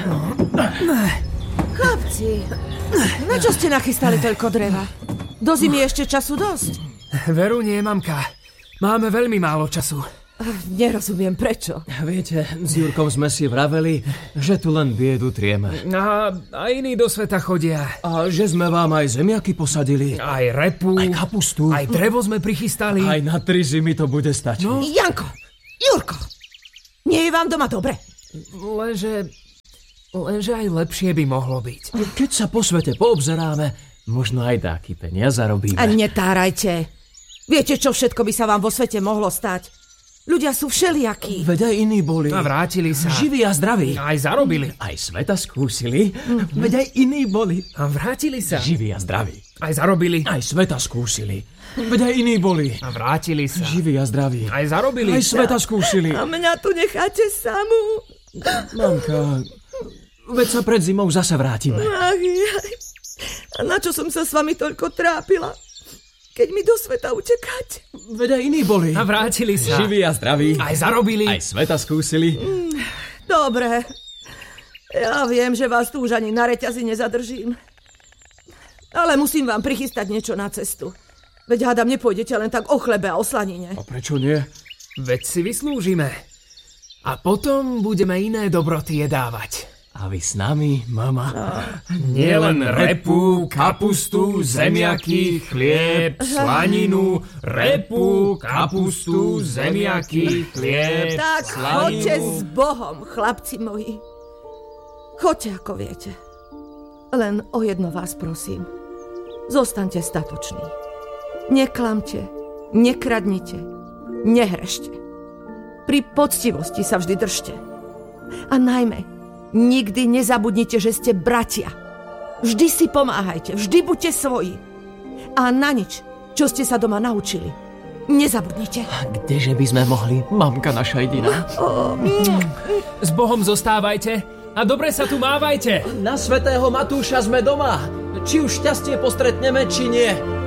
Chlapci, na čo ste nachystali toľko dreva? Do zimy ešte času dosť. Veru nie, mamka. Máme veľmi málo času. Nerozumiem, prečo. Viete, s Jurkom sme si vraveli, že tu len biedu trieme. A iní do sveta chodia. A že sme vám aj zemiaky posadili. Aj repu. Aj kapustu. Aj drevo sme prichystali. Aj na 3 zimy to bude stačiť. No? Janko, Jurko, nie je vám doma dobre? Lenže aj lepšie by mohlo byť. Keď sa po svete poobzeráme, možno aj taký peniaz zarobíme. A netárajte. Viete, čo všetko by sa vám vo svete mohlo stať? Ľudia sú všelijakí. Veď aj iní boli. A vrátili sa. Živí a zdraví. Aj zarobili. Aj sveta skúsili. Veď aj iní boli. A vrátili sa. Živí a zdraví. Aj zarobili. Aj sveta skúsili. Veď aj iní boli. A vrátili sa. Živí a zdraví. Aj zarobili. Aj sveta skúsili. A mňa tu necháte samú. Mamka, veď sa pred zimou zase vrátime. Ach, a na čo som sa s vami toľko trápila? Keď mi do sveta utekáte. Veď aj iní boli. A vrátili sa. Živí a zdraví. Aj zarobili. Aj sveta skúsili. Dobre. Ja viem, že vás tu už ani na reťazi nezadržím. Ale musím vám prichystať niečo na cestu. Veď hádam, nepôjdete len tak o chlebe a o slanine. A prečo nie? Veď si vyslúžime. A potom budeme iné dobroty jedávať. A vy s nami, mama? Nielen repu, kapustu, zemiaky, chlieb, slaninu. Repu, kapustu, zemiaky, chlieb, Tak slaninu. choďte s Bohom, chlapci moji. Choďte, ako viete. Len o jedno vás prosím. Zostaňte statoční. Neklamte, nekradnite, nehrešte. Pri poctivosti sa vždy držte. A najmä, nikdy nezabudnite, že ste bratia. Vždy si pomáhajte, vždy buďte svoji. A na nič, čo ste sa doma naučili, nezabudnite. A kdeže by sme mohli, mamka naša jediná? S Bohom zostávajte a dobre sa tu mávajte. Na svätého Matúša sme doma. Či už šťastie postretneme, či nie.